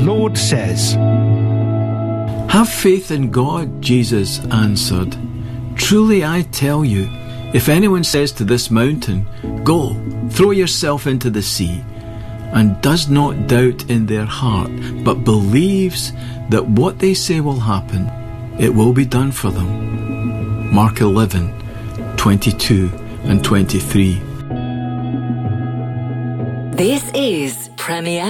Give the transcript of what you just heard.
Lord says, "Have faith in God," Jesus answered. "Truly I tell you, if anyone says to this mountain, 'Go, throw yourself into the sea,' and does not doubt in their heart, but believes that what they say will happen, it will be done for them." Mark 11:22 and 23. This is Premier